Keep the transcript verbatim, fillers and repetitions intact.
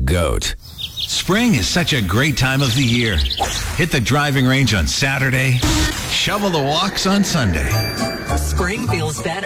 GOAT. Spring is such a great time of the year. Hit the driving range on Saturday. Shovel the walks on Sunday. Spring feels better